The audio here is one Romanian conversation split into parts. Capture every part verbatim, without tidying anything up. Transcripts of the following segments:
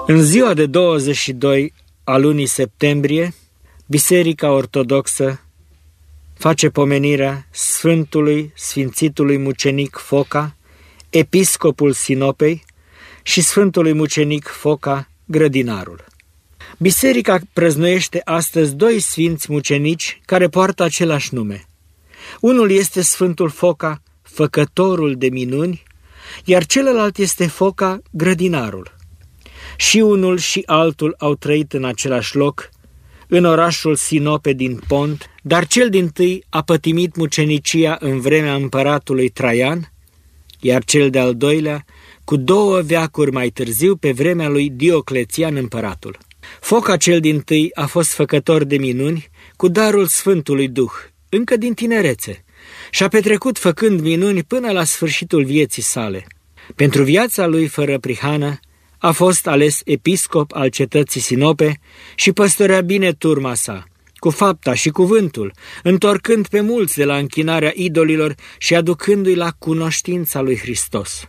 În ziua de douăzeci și doi a lunii septembrie, Biserica Ortodoxă face pomenirea Sfântului Sfințitului Mucenic Foca, episcopul Sinopei, și Sfântului Mucenic Foca, grădinarul. Biserica prăznuiește astăzi doi sfinți mucenici care poartă același nume. Unul este Sfântul Foca, făcătorul de minuni, iar celălalt este Foca, grădinarul. Și unul și altul au trăit în același loc, în orașul Sinope din Pont, dar cel dintâi a pătimit mucenicia în vremea împăratului Traian, iar cel de-al doilea cu două veacuri mai târziu, pe vremea lui Dioclețian împăratul. Foca cel dintâi a fost făcător de minuni cu darul Sfântului Duh, încă din tinerețe, și a petrecut făcând minuni până la sfârșitul vieții sale. Pentru viața lui fără prihană a fost ales episcop al cetății Sinope și păstorea bine turma sa, cu fapta și cuvântul, întorcând pe mulți de la închinarea idolilor și aducându-i la cunoștința lui Hristos.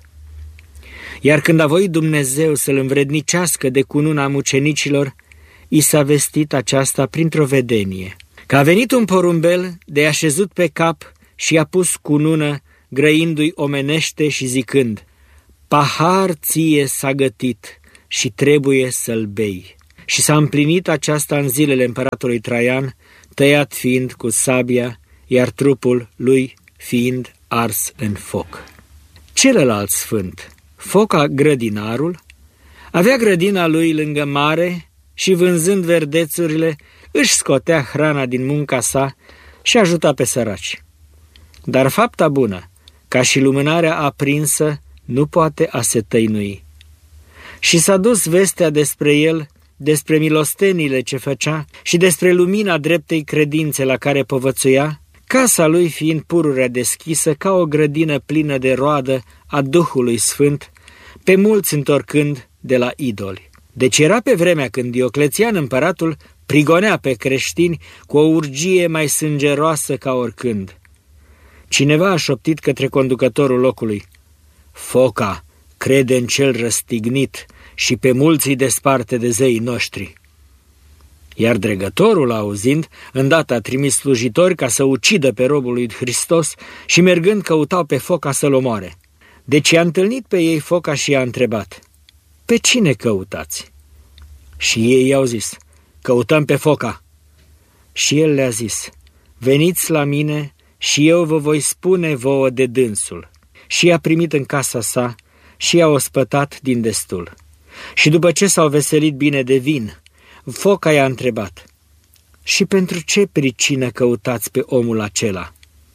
Iar când a voit Dumnezeu să-l învrednicească de cununa mucenicilor, i s-a vestit aceasta printr-o vedenie, că a venit un porumbel de-i așezut pe cap și i-a pus cunună, grăindu-i omenește și zicând: pahar ție s-a gătit și trebuie să-l bei. Și s-a împlinit aceasta în zilele împăratului Traian, tăiat fiind cu sabia, iar trupul lui fiind ars în foc. Celălalt sfânt, Foca grădinarul, avea grădina lui lângă mare și, vânzând verdețurile, își scotea hrana din munca sa și ajuta pe săraci. Dar fapta bună, ca și lumânarea aprinsă, nu poate a se tăinui. Și s-a dus vestea despre el, despre milostenile ce făcea și despre lumina dreptei credințe la care povățuia, casa lui fiind pururea deschisă ca o grădină plină de roadă a Duhului Sfânt, pe mulți întorcând de la idoli. Deci era pe vremea când Dioclețian împăratul prigonea pe creștini cu o urgie mai sângeroasă ca oricând. Cineva a șoptit către conducătorul locului: Foca crede în cel răstignit și pe mulți îi desparte de zeii noștri. Iar dregătorul, auzind, îndată a trimis slujitori ca să ucidă pe robul lui Hristos și mergând căutau pe Foca să-l omoare. Deci i-a întâlnit pe ei Foca și i-a întrebat: pe cine căutați? Și ei i-au zis: căutăm pe Foca. Și el le-a zis: veniți la mine și eu vă voi spune vouă de dânsul. Și i-a primit în casa sa și i-a ospătat din destul. Și după ce s-au veselit bine de vin, Foca i-a întrebat: și pentru ce pricină căutați pe omul acela?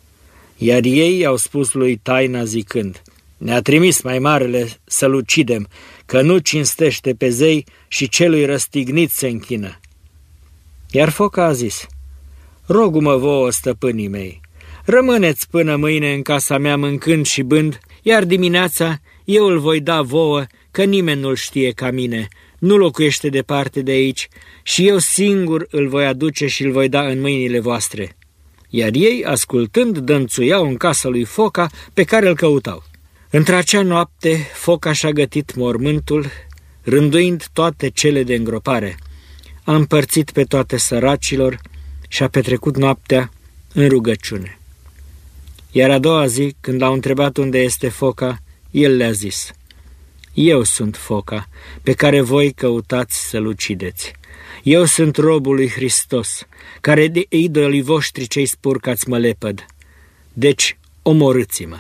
Iar ei i-au spus lui taina zicând: ne-a trimis mai marele să-l ucidem, că nu cinstește pe zei și celui răstignit se închină. Iar Foca a zis: rogu-mă vouă, stăpânii mei, rămâneți până mâine în casa mea mâncând și bând, iar dimineața eu îl voi da vouă, că nimeni nu-l știe ca mine, nu locuiește departe de aici, și eu singur îl voi aduce și îl voi da în mâinile voastre. Iar ei, ascultând, dănțuiau în casa lui Foca pe care îl căutau. Într-acea noapte, Foca și-a gătit mormântul, rânduind toate cele de îngropare. A împărțit pe toate săracilor și a petrecut noaptea în rugăciune. Iar a doua zi, când l-au întrebat unde este Foca, el le-a zis: eu sunt Foca, pe care voi căutați să-l ucideți. Eu sunt robul lui Hristos, care de idolii voștri cei spurcați mă lepăd. Deci, omorâți-mă.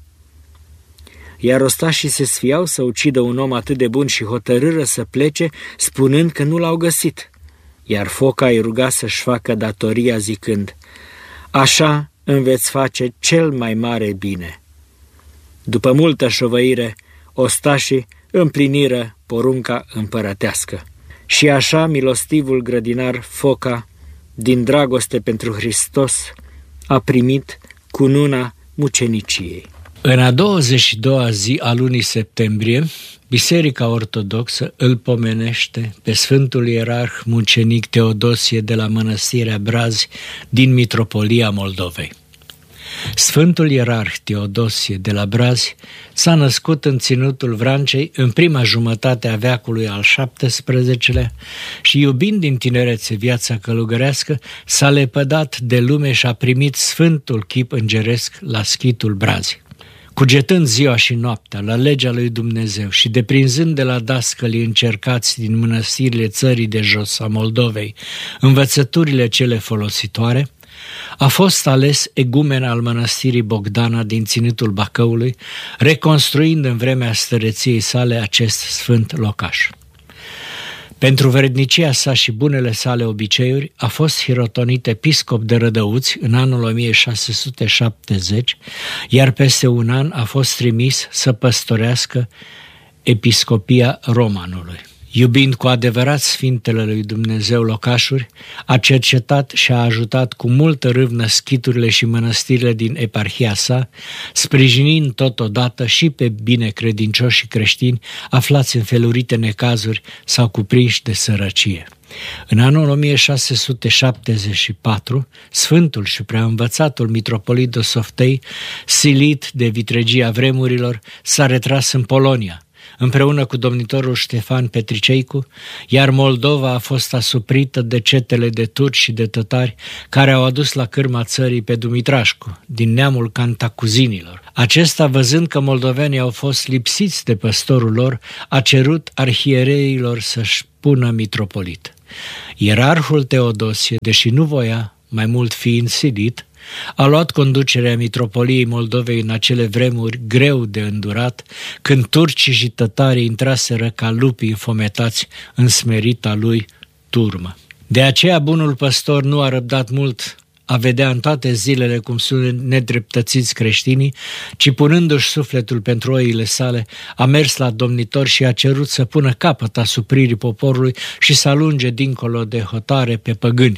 Iar ostașii se sfiau să ucidă un om atât de bun și hotărâră să plece, spunând că nu l-au găsit. Iar Foca îi ruga să-și facă datoria zicând: așa îmi veți face cel mai mare bine. După multă șovăire, ostașii împliniră porunca împărătească. Și așa milostivul grădinar Foca, din dragoste pentru Hristos, a primit cununa muceniciei. În a douăzeci și doua zi a lunii septembrie, Biserica Ortodoxă îl pomenește pe Sfântul Ierarh Mucenic Teodosie de la Mănăstirea Brazi din Mitropolia Moldovei. Sfântul ierarh Teodosie de la Brazi s-a născut în ținutul Vrancei în prima jumătate a veacului al șaptesprezecelea și, iubind din tinerețe viața călugărească, s-a lepădat de lume și a primit sfântul chip îngeresc la schitul Brazi. Cugetând ziua și noaptea la legea lui Dumnezeu și deprinzând de la dascălii încercați din mănăstirile țării de jos a Moldovei învățăturile cele folositoare, a fost ales egumen al mănăstirii Bogdana din ținutul Bacăului, reconstruind în vremea stăreției sale acest sfânt locaș. Pentru vrednicia sa și bunele sale obiceiuri a fost hirotonit episcop de Rădăuți în anul o mie șase sute șaptezeci, iar peste un an a fost trimis să păstorească episcopia Romanului. Iubind cu adevărat Sfintele lui Dumnezeu locașuri, a cercetat și a ajutat cu multă râvnă schiturile și mănăstirile din eparhia sa, sprijinind totodată și pe binecredincioși și creștini aflați în felurite necazuri sau cuprinși de sărăcie. În anul o mie șase sute șaptezeci și patru, Sfântul și preaînvățatul mitropolit Dosoftei, silit de vitregia vremurilor, s-a retras în Polonia, împreună cu domnitorul Ștefan Petriceicu, iar Moldova a fost asuprită de cetele de turci și de tătari care au adus la cârma țării pe Dumitrașcu, din neamul Cantacuzinilor. Acesta, văzând că moldovenii au fost lipsiți de păstorul lor, a cerut arhiereilor să-și pună mitropolit. Ierarhul Teodosie, deși nu voia, mai mult fiind silit, a luat conducerea mitropoliei Moldovei în acele vremuri greu de îndurat, când turcii și tătarii intraseră ca lupi înfometați în smerita lui turmă. De aceea bunul păstor nu a răbdat mult a vedea în toate zilele cum sunt nedreptățiți creștinii, ci punându-și sufletul pentru oile sale, a mers la domnitor și a cerut să pună capăt asupririi poporului și să alunge dincolo de hotare pe păgâni.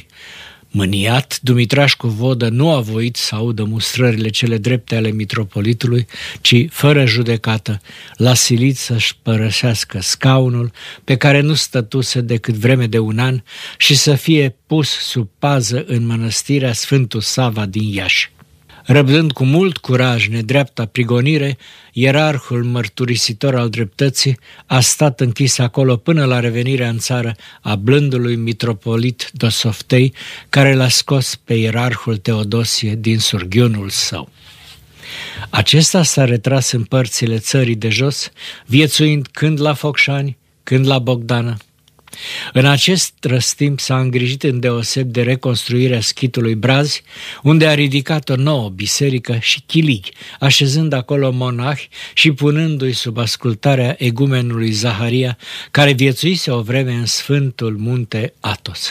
Mâniat, Dumitrașcu Vodă nu a voit să audă mustrările cele drepte ale mitropolitului, ci, fără judecată, l-a silit să-și părăsească scaunul pe care nu stătuse decât vreme de un an și să fie pus sub pază în mănăstirea Sfântul Sava din Iași. Răbdând cu mult curaj nedreapta prigonire, ierarhul mărturisitor al dreptății a stat închis acolo până la revenirea în țară a blândului mitropolit Dosoftei, care l-a scos pe ierarhul Teodosie din surghiunul său. Acesta s-a retras în părțile țării de jos, viețuind când la Focșani, când la Bogdana. În acest răstimp s-a îngrijit îndeoseb de reconstruirea schitului Brazi, unde a ridicat o nouă biserică și chiligi, așezând acolo monahi și punându-i sub ascultarea egumenului Zaharia, care viețuise o vreme în Sfântul Munte Atos.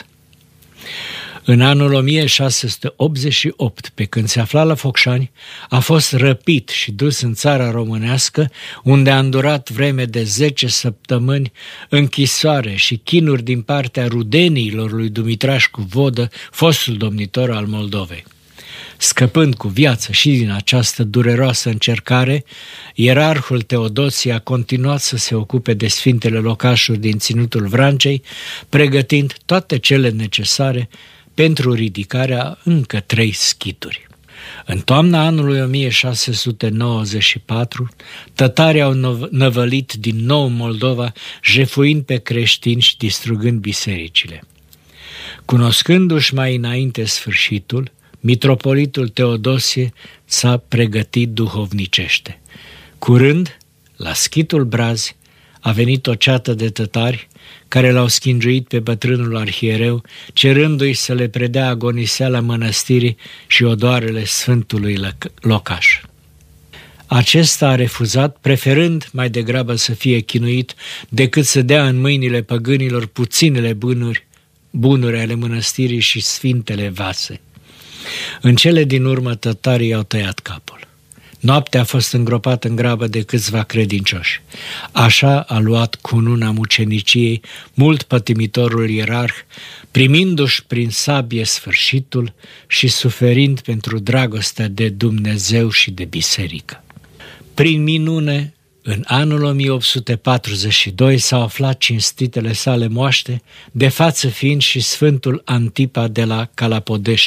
În anul o mie șase sute optzeci și opt, pe când se afla la Focșani, a fost răpit și dus în țara românească, unde a îndurat vreme de zece săptămâni închisoare și chinuri din partea rudeniilor lui Dumitrașcu Vodă, fostul domnitor al Moldovei. Scăpând cu viață și din această dureroasă încercare, ierarhul Teodosie a continuat să se ocupe de sfintele locașuri din ținutul Vrancei, pregătind toate cele necesare pentru ridicarea încă trei schituri. În toamna anului o mie șase sute nouăzeci și patru, tătarii au năvălit din nou Moldova, jefuind pe creștini și distrugând bisericile. Cunoscându-și mai înainte sfârșitul, mitropolitul Teodosie s-a pregătit duhovnicește. Curând, la schitul Brazi, a venit o ceată de tătari care l-au schingiuit pe bătrânul arhiereu, cerându-i să le predea agoniseala mănăstirii și odoarele sfântului locaș. Acesta a refuzat, preferând mai degrabă să fie chinuit decât să dea în mâinile păgânilor puținele bunuri, bunuri ale mănăstirii și sfintele vase. În cele din urmă tătarii au tăiat capul. Noaptea a fost îngropată în grabă de câțiva credincioși. Așa a luat cununa muceniciei mult pătimitorul ierarh, primindu-și prin sabie sfârșitul și suferind pentru dragostea de Dumnezeu și de biserică. Prin minune, în anul o mie opt sute patruzeci și doi s-au aflat cinstitele sale moaște, de față fiind și Sfântul Antipa de la Calapodești.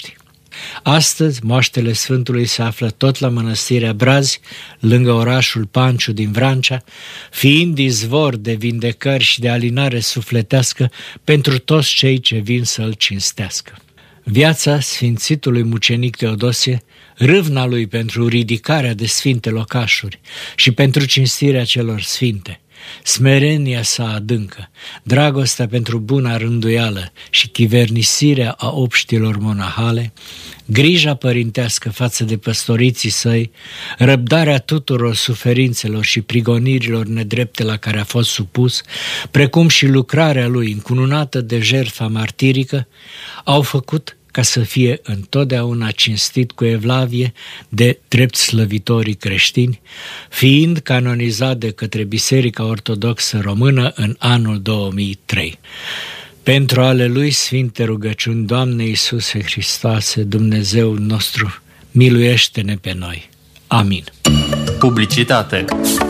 Astăzi, moaștele Sfântului se află tot la Mănăstirea Brazi, lângă orașul Panciu din Vrancea, fiind izvor de vindecări și de alinare sufletească pentru toți cei ce vin să-l cinstească. Viața Sfințitului Mucenic Teodosie, râvna lui pentru ridicarea de sfinte locașuri și pentru cinstirea celor sfinte, smerenia sa adâncă, dragostea pentru buna rânduială și chivernisirea a obștilor monahale, grija părintească față de păstoriții săi, răbdarea tuturor suferințelor și prigonirilor nedrepte la care a fost supus, precum și lucrarea lui încununată de jertfa martirică, au făcut ca să fie întotdeauna cinstit cu evlavie de drept slăvitorii creștini, fiind canonizat de către Biserica Ortodoxă Română în anul două mii trei. Pentru ale lui sfinte rugăciuni, Doamne Iisuse Hristoase, Dumnezeul nostru, miluiește-ne pe noi. Amin. Publicitate.